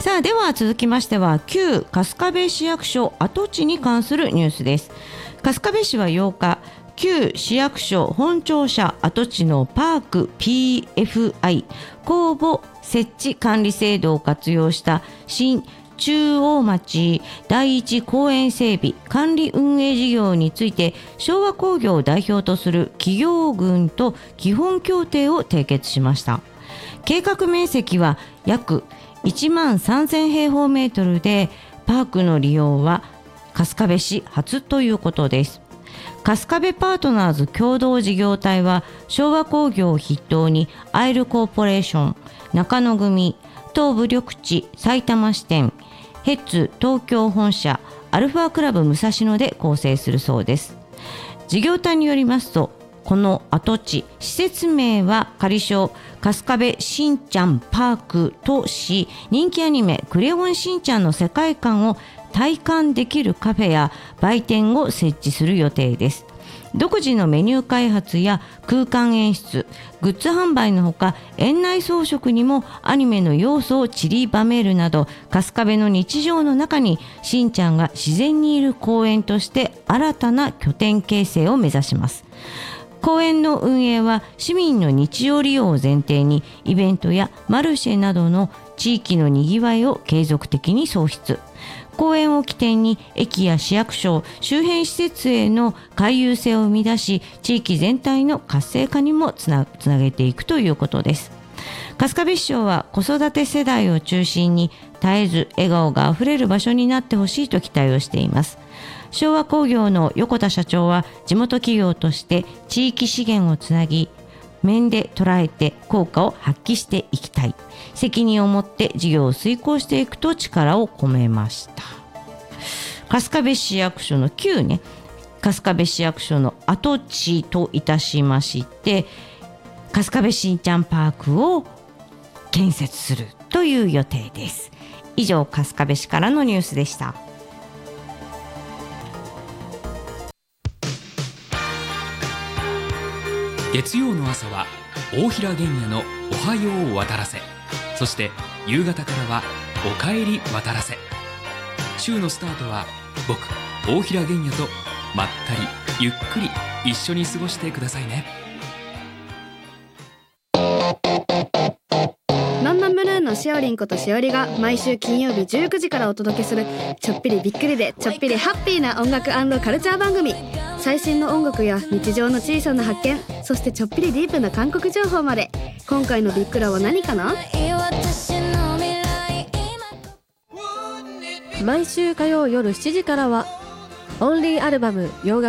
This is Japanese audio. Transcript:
さあでは続きましては旧春日部市役所跡地に関するニュースです。春日部市は8日、旧市役所本庁舎跡地のパーク PFI 公募設置管理制度を活用した新中央町第一公園整備管理運営事業について昭和工業を代表とする企業群と基本協定を締結しました。計画面積は約1万3000平方メートルで、パークの利用は春日部市初ということです。春日部パートナーズ共同事業体は昭和工業を筆頭にアイルコーポレーション、中野組、東部緑地埼玉支店、ヘッズ東京本社、アルファクラブ武蔵野で構成するそうです。事業体によりますと、この跡地、施設名は仮称春日部しんちゃんパークとし、人気アニメクレヨンしんちゃんの世界観を体感できるカフェや売店を設置する予定です。独自のメニュー開発や空間演出、グッズ販売のほか、園内装飾にもアニメの要素を散りばめるなど、春日部の日常の中にしんちゃんが自然にいる公園として新たな拠点形成を目指します。公園の運営は市民の日常利用を前提に、イベントやマルシェなどの地域のにぎわいを継続的に創出。公園を起点に駅や市役所、周辺施設への回遊性を生み出し、地域全体の活性化にもつなげていくということです。春日部市長は子育て世代を中心に絶えず笑顔があふれる場所になってほしいと期待をしています。昭和工業の横田社長は、地元企業として地域資源をつなぎ、面で捉えて効果を発揮していきたい、責任を持って事業を遂行していくと力を込めました。春日部市役所の旧ね、春日部市役所の跡地といたしまして、春日部しんちゃんパークを建設するという予定です。以上、春日部市からのニュースでした。 月曜の朝は大平玄也のおはよう渡らせ、そして夕方からはおかえり渡らせ。週のスタートは僕大平玄也とまったりゆっくり一緒に過ごしてくださいね。 ノンノンブルーのしおりんことしおりが毎週金曜日19時からお届けするちょっぴりびっくりでちょっぴりハッピーな音楽&カルチャー番組。最新の音楽や日常の小さな発見、そしてちょっぴりディープな韓国情報まで。今回のビックラは何かな？ 毎週火曜夜7時からはオンリーアルバム洋楽